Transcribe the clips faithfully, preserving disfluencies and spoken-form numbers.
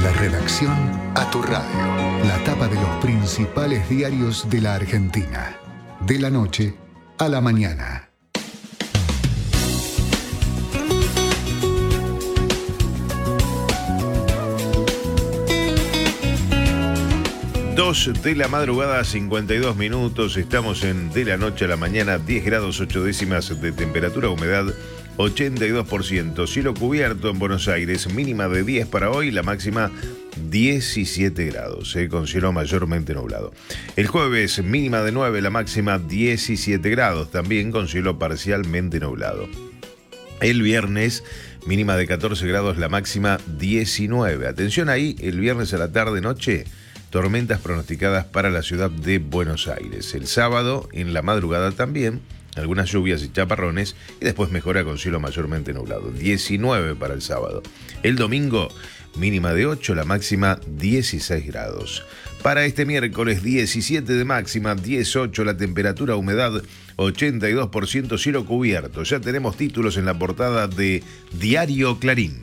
la redacción a tu radio. La tapa de los principales diarios de la Argentina. De la noche a la mañana. dos de la madrugada, cincuenta y dos minutos. Estamos en De la noche a la mañana, diez grados ocho décimas de temperatura, humedad ochenta y dos por ciento. Cielo cubierto en Buenos Aires, mínima de diez para hoy, la máxima diecisiete grados, eh, con cielo mayormente nublado. El jueves, mínima de nueve, la máxima diecisiete grados, también con cielo parcialmente nublado. El viernes, mínima de catorce grados, la máxima diecinueve. Atención ahí, el viernes a la tarde-noche, tormentas pronosticadas para la ciudad de Buenos Aires. El sábado, en la madrugada también, algunas lluvias y chaparrones, y después mejora con cielo mayormente nublado. diecinueve para el sábado. El domingo, mínima de ocho, la máxima dieciséis grados. Para este miércoles, diecisiete de máxima, dieciocho la temperatura, humedad ochenta y dos por ciento, cielo cubierto. Ya tenemos títulos en la portada de Diario Clarín.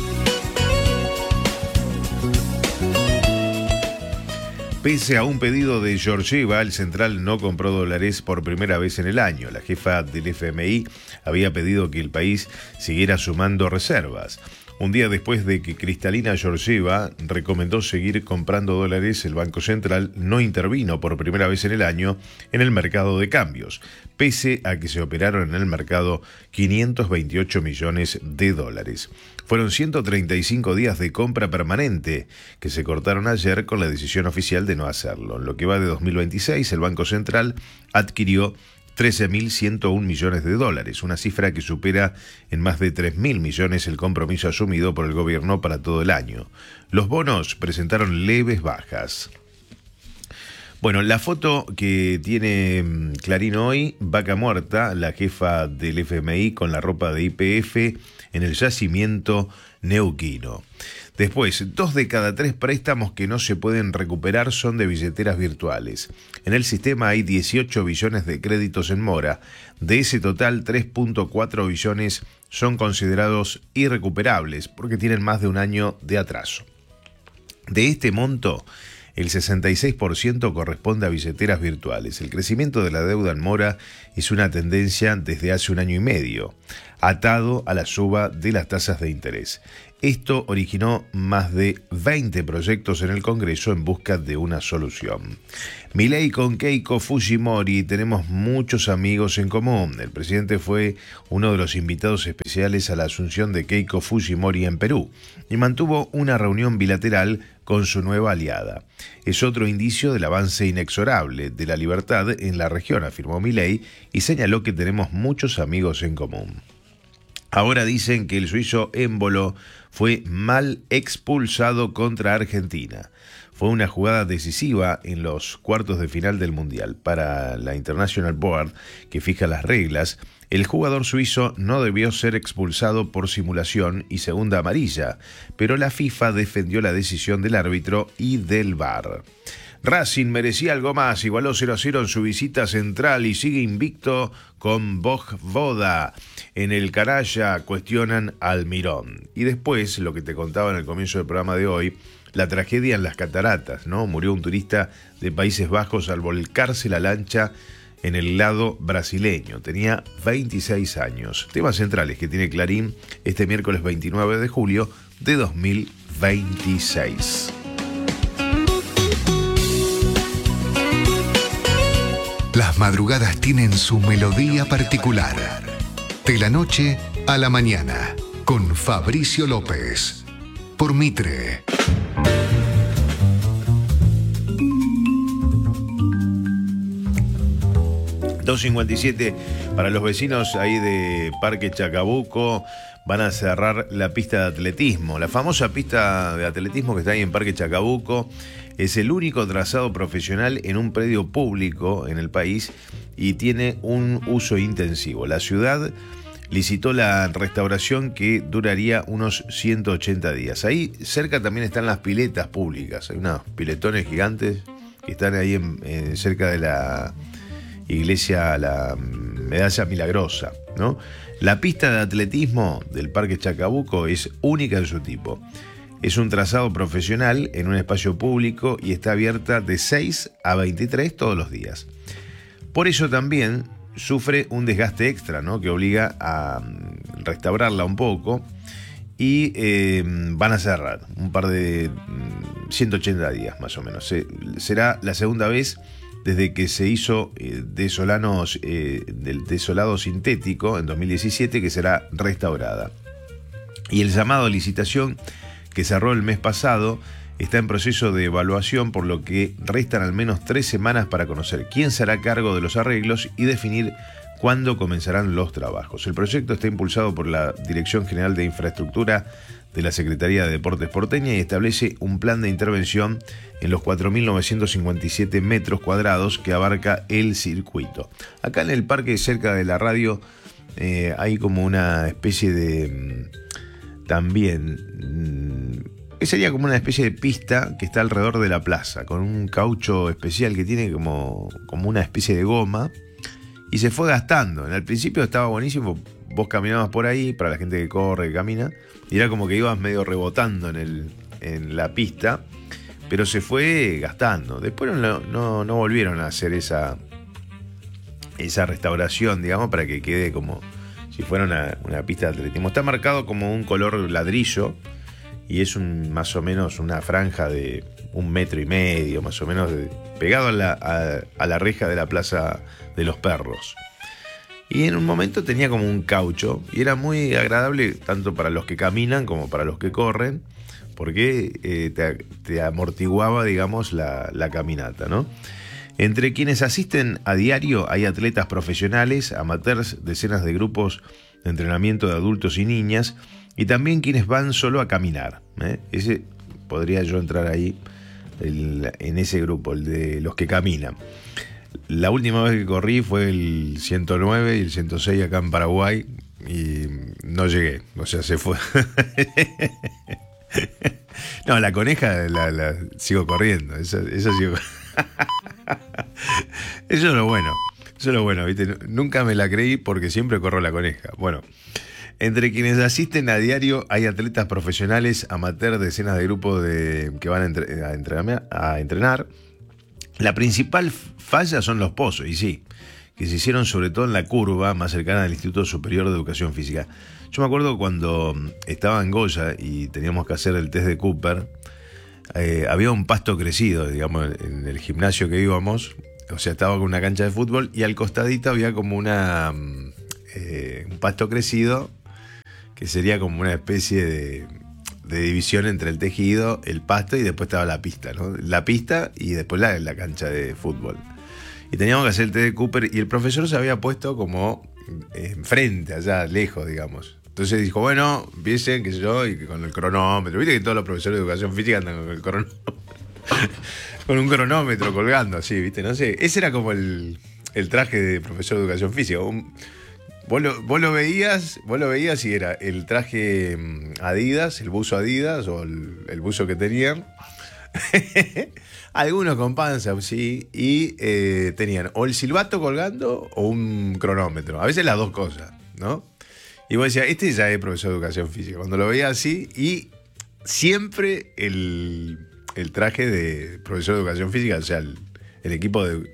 Pese a un pedido de Georgieva, el central no compró dólares por primera vez en el año. La jefa del F M I había pedido que el país siguiera sumando reservas. Un día después de que Cristalina Georgieva recomendó seguir comprando dólares, el Banco Central no intervino por primera vez en el año en el mercado de cambios, pese a que se operaron en el mercado quinientos veintiocho millones de dólares. Fueron ciento treinta y cinco días de compra permanente que se cortaron ayer con la decisión oficial de no hacerlo. En lo que va de dos mil veintiséis, el Banco Central adquirió trece mil ciento uno millones de dólares, una cifra que supera en más de tres mil millones el compromiso asumido por el gobierno para todo el año. Los bonos presentaron leves bajas. Bueno, la foto que tiene Clarín hoy, Vaca Muerta, la jefa del F M I con la ropa de Y P F en el yacimiento neuquino. Después, dos de cada tres préstamos que no se pueden recuperar son de billeteras virtuales. En el sistema hay dieciocho billones de créditos en mora. De ese total, tres punto cuatro billones son considerados irrecuperables porque tienen más de un año de atraso. De este monto, el sesenta y seis por ciento corresponde a billeteras virtuales. El crecimiento de la deuda en mora es una tendencia desde hace un año y medio, atado a la suba de las tasas de interés. Esto originó más de veinte proyectos en el Congreso en busca de una solución. Milei con Keiko Fujimori, tenemos muchos amigos en común. El presidente fue uno de los invitados especiales a la asunción de Keiko Fujimori en Perú y mantuvo una reunión bilateral con su nueva aliada. Es otro indicio del avance inexorable de la libertad en la región, afirmó Milei, y señaló que tenemos muchos amigos en común. Ahora dicen que el suizo Embolo fue mal expulsado contra Argentina. Fue una jugada decisiva en los cuartos de final del Mundial. Para la International Board, que fija las reglas, el jugador suizo no debió ser expulsado por simulación y segunda amarilla, pero la FIFA defendió la decisión del árbitro y del V A R. Racing merecía algo más, igualó cero a cero en su visita central y sigue invicto con Vojvoda. En el Caraya cuestionan al Mirón. Y después, lo que te contaba en el comienzo del programa de hoy, la tragedia en las cataratas, ¿no? Murió un turista de Países Bajos al volcarse la lancha en el lado brasileño. Tenía veintiséis años. Temas centrales que tiene Clarín este miércoles veintinueve de julio de dos mil veintiséis. Las madrugadas tienen su melodía particular. De la noche a la mañana, con Fabricio López, por Mitre. dos cincuenta y siete para los vecinos ahí de Parque Chacabuco. Van a cerrar la pista de atletismo. La famosa pista de atletismo que está ahí en Parque Chacabuco es el único trazado profesional en un predio público en el país y tiene un uso intensivo. La ciudad licitó la restauración que duraría unos ciento ochenta días. Ahí cerca también están las piletas públicas. Hay unos piletones gigantes que están ahí en, en, cerca de la iglesia, la Medalla Milagrosa, ¿no? La pista de atletismo del Parque Chacabuco es única en su tipo. Es un trazado profesional en un espacio público y está abierta de seis a veintitrés todos los días. Por eso también sufre un desgaste extra, ¿no?, que obliga a restaurarla un poco y eh, van a cerrar un par de ciento ochenta días más o menos. Se, será la segunda vez desde que se hizo eh, Desolanos, eh, del desolado sintético en dos mil diecisiete que será restaurada. Y el llamado a licitación que cerró el mes pasado está en proceso de evaluación, por lo que restan al menos tres semanas para conocer quién se hará cargo de los arreglos y definir cuándo comenzarán los trabajos. El proyecto está impulsado por la Dirección General de Infraestructura de la Secretaría de Deportes porteña y establece un plan de intervención en los cuatro mil novecientos cincuenta y siete metros cuadrados que abarca el circuito. Acá en el parque cerca de la radio eh, hay como una especie de... también... sería como una especie de pista que está alrededor de la plaza, con un caucho especial que tiene como, como una especie de goma, y se fue gastando. En el principio estaba buenísimo, vos caminabas por ahí, para la gente que corre, que camina, y era como que ibas medio rebotando en, el, en la pista, pero se fue gastando. Después no, no, no volvieron a hacer esa, esa restauración, digamos, para que quede como si fuera una, una pista de atletismo. Está marcado como un color ladrillo, y es un, más o menos una franja de un metro y medio, más o menos, de, pegado a la, a, a la reja de la Plaza de los Perros. Y en un momento tenía como un caucho, y era muy agradable tanto para los que caminan como para los que corren, porque eh, te, te amortiguaba, digamos, la, la caminata, ¿no? Entre quienes asisten a diario hay atletas profesionales, amateurs, decenas de grupos de entrenamiento de adultos y niñas, y también quienes van solo a caminar, ¿eh? Ese podría yo entrar ahí el, en ese grupo, el de los que caminan. La última vez que corrí fue el ciento nueve y el ciento seis acá en Paraguay y no llegué, o sea, se fue. No, la coneja la, la sigo corriendo, eso, eso sigo. Eso es lo bueno, eso es lo bueno, ¿viste? Nunca me la creí porque siempre corro la coneja. Bueno. Entre quienes asisten a diario hay atletas profesionales, amateurs, decenas de grupos de, que van a, entre, a, entrenar, a entrenar. La principal falla son los pozos, y sí, que se hicieron sobre todo en la curva más cercana al Instituto Superior de Educación Física. Yo me acuerdo cuando estaba en Goya y teníamos que hacer el test de Cooper, eh, había un pasto crecido, digamos, en el gimnasio que íbamos, o sea, estaba con una cancha de fútbol y al costadito había como una eh, un pasto crecido, que sería como una especie de, de división entre el tejido, el pasto y después estaba la pista, ¿no? La pista y después la, la cancha de fútbol. Y teníamos que hacer el test de Cooper y el profesor se había puesto como enfrente, allá lejos, digamos. Entonces dijo, bueno, empiecen, qué sé yo, y con el cronómetro. Viste que todos los profesores de educación física andan con el cronómetro, con un cronómetro colgando así, ¿viste? No sé, ese era como el, el traje de profesor de educación física. Un, Vos lo, vos lo veías, vos lo veías y era el traje Adidas, el buzo Adidas o el, el buzo que tenían. Algunos con panza, sí, y eh, tenían o el silbato colgando o un cronómetro. A veces las dos cosas, ¿no? Y vos decías, este ya es profesor de educación física. Cuando lo veía así, y siempre el, el traje de profesor de educación física, o sea, el, el equipo de...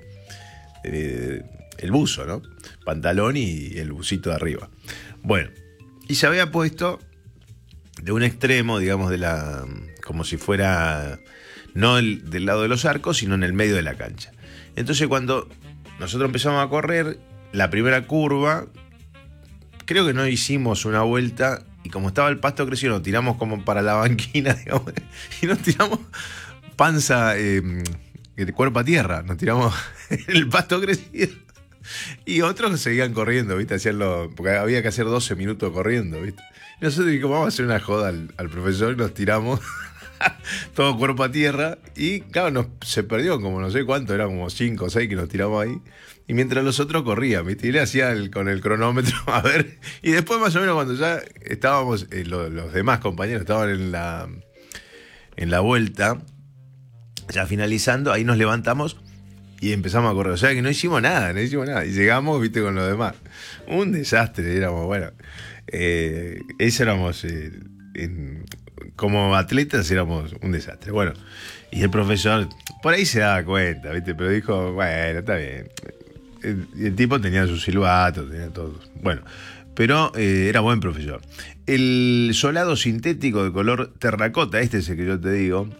de el buzo, ¿no? Pantalón y el busito de arriba. Bueno, y se había puesto de un extremo, digamos, de la, como si fuera no el, del lado de los arcos, sino en el medio de la cancha. Entonces, cuando nosotros empezamos a correr, la primera curva, creo que no hicimos una vuelta, y como estaba el pasto crecido, nos tiramos como para la banquina, digamos, y nos tiramos panza, eh, cuerpo a tierra, nos tiramos en el pasto crecido. Y otros seguían corriendo, ¿viste? Hacían lo, porque había que hacer doce minutos corriendo, ¿viste? Y nosotros dijimos, vamos a hacer una joda al, al profesor y nos tiramos todo cuerpo a tierra. Y claro, nos, se perdió como no sé cuánto, eran como cinco o seis que nos tiramos ahí. Y mientras los otros corrían, ¿viste? Y le hacía el, con el cronómetro, a ver. Y después más o menos cuando ya estábamos, eh, lo, los demás compañeros estaban en la, en la vuelta, ya finalizando, ahí nos levantamos y empezamos a correr. O sea que no hicimos nada, no hicimos nada. Y llegamos, viste, con los demás. Un desastre, éramos, bueno. Eh, eso éramos, eh, en, como atletas éramos un desastre. Bueno, y el profesor, por ahí se daba cuenta, ¿viste? Pero dijo, bueno, está bien. El, el tipo tenía su silbato, tenía todo. Bueno, pero eh, era buen profesor. El solado sintético de color terracota, este es el que yo te digo,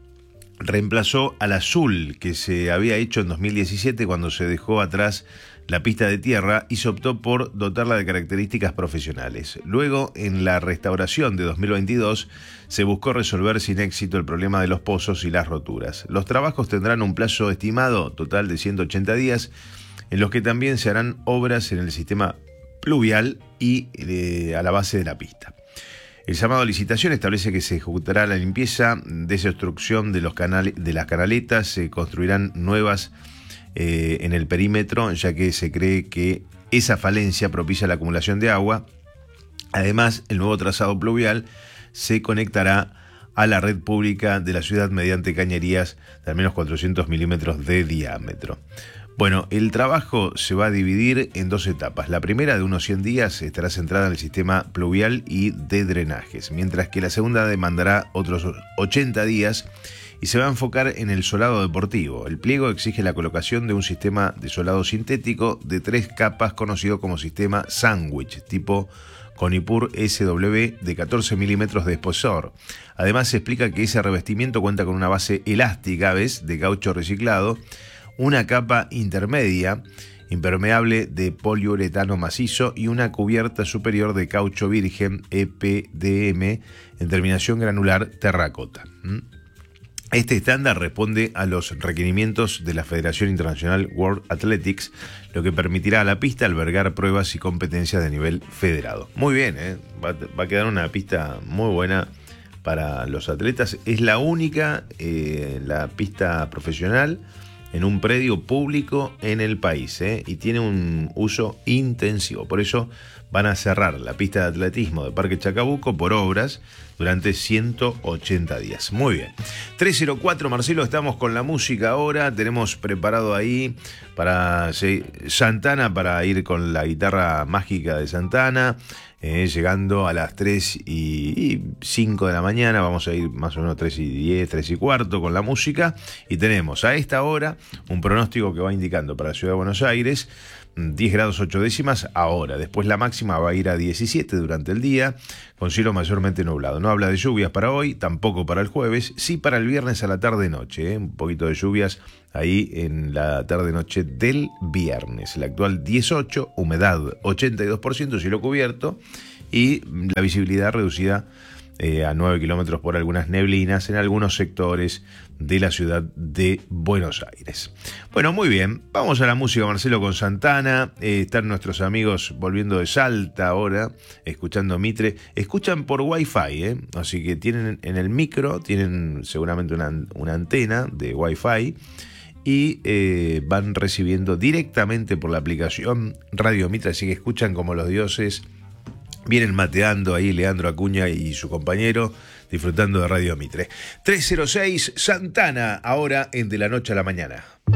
reemplazó al azul que se había hecho en dos mil diecisiete cuando se dejó atrás la pista de tierra y se optó por dotarla de características profesionales. Luego, en la restauración de dos mil veintidós, se buscó resolver sin éxito el problema de los pozos y las roturas. Los trabajos tendrán un plazo estimado total de ciento ochenta días, en los que también se harán obras en el sistema pluvial y eh, a la base de la pista. El llamado a licitación establece que se ejecutará la limpieza, desobstrucción de, los canales, de las canaletas, se construirán nuevas eh, en el perímetro, ya que se cree que esa falencia propicia la acumulación de agua. Además, el nuevo trazado pluvial se conectará a la red pública de la ciudad mediante cañerías de al menos cuatrocientos milímetros de diámetro. Bueno, el trabajo se va a dividir en dos etapas. La primera, de unos cien días, estará centrada en el sistema pluvial y de drenajes, mientras que la segunda demandará otros ochenta días y se va a enfocar en el solado deportivo. El pliego exige la colocación de un sistema de solado sintético de tres capas conocido como sistema sándwich, tipo Conipur S W de catorce milímetros de espesor. Además, se explica que ese revestimiento cuenta con una base elástica, ¿ves?, de caucho reciclado, una capa intermedia impermeable de poliuretano macizo y una cubierta superior de caucho virgen E P D M en terminación granular terracota. Este estándar responde a los requerimientos de la Federación Internacional World Athletics, lo que permitirá a la pista albergar pruebas y competencias de nivel federado. Muy bien, ¿eh? va, va a quedar una pista muy buena para los atletas. Es la única, eh, la pista profesional en un predio público en el país, ¿eh? Y tiene un uso intensivo. Por eso van a cerrar la pista de atletismo de Parque Chacabuco por obras durante ciento ochenta días. Muy bien. tres cero cuatro, Marcelo, estamos con la música ahora. Tenemos preparado ahí para sí, Santana, para ir con la guitarra mágica de Santana. Eh, llegando a las tres y cinco de la mañana, vamos a ir más o menos tres y diez, tres y cuarto con la música, y tenemos a esta hora un pronóstico que va indicando para la ciudad de Buenos Aires diez grados ocho décimas ahora, después la máxima va a ir a diecisiete durante el día, con cielo mayormente nublado. No habla de lluvias para hoy, tampoco para el jueves, sí para el viernes a la tarde-noche, ¿eh? Un poquito de lluvias ahí en la tarde-noche del viernes. El actual dieciocho, humedad ochenta y dos por ciento, cielo cubierto y la visibilidad reducida eh, a nueve kilómetros por algunas neblinas en algunos sectores de la ciudad de Buenos Aires. Bueno, muy bien, vamos a la música, Marcelo, con Santana. Eh, están nuestros amigos volviendo de Salta ahora, escuchando Mitre. Escuchan por Wi-Fi, ¿eh? Así que tienen en el micro, tienen seguramente una, una antena de Wi-Fi y eh, van recibiendo directamente por la aplicación Radio Mitre, así que escuchan como los dioses. Vienen mateando ahí Leandro Acuña y su compañero, disfrutando de Radio Mitre. tres cero seis, Santana, ahora en De la Noche a la Mañana.